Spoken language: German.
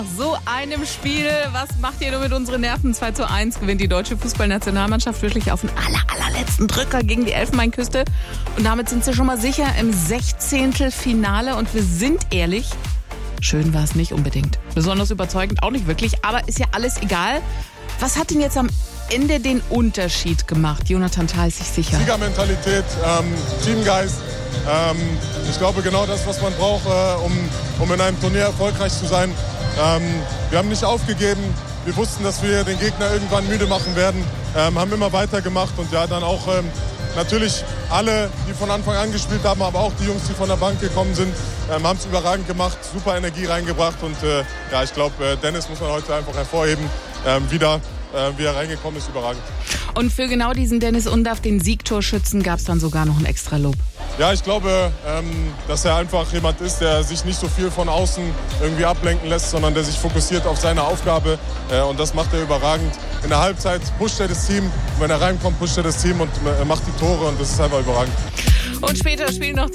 So einem Spiel, was macht ihr nur mit unseren Nerven? 2:1 gewinnt die deutsche Fußballnationalmannschaft wirklich auf den allerletzten Drücker gegen die Elfenbeinküste. Und damit sind sie schon mal sicher im 16. Finale. Und wir sind ehrlich, schön war es nicht unbedingt. Besonders überzeugend auch nicht wirklich, aber ist ja alles egal. Was hat denn jetzt am Ende den Unterschied gemacht? Jonathan Tah ist sich sicher. Siegermentalität, Teamgeist. Ich glaube genau das, was man braucht, um in einem Turnier erfolgreich zu sein. Wir haben nicht aufgegeben. Wir wussten, dass wir den Gegner irgendwann müde machen werden. Haben immer weitergemacht und ja, dann auch natürlich alle, die von Anfang an gespielt haben, aber auch die Jungs, die von der Bank gekommen sind, haben es überragend gemacht, super Energie reingebracht und ja, ich glaube, Dennis muss man heute einfach hervorheben. Wie er reingekommen ist, überragend. Und für genau diesen Dennis Undaff, den Siegtorschützen, gab es dann sogar noch ein extra Lob. Ja, ich glaube, dass er einfach jemand ist, der sich nicht so viel von außen irgendwie ablenken lässt, sondern der sich fokussiert auf seine Aufgabe. Und das macht er überragend. In der Halbzeit pusht er das Team. Wenn er reinkommt, pusht er das Team und macht die Tore. Und das ist einfach überragend. Und später spielen noch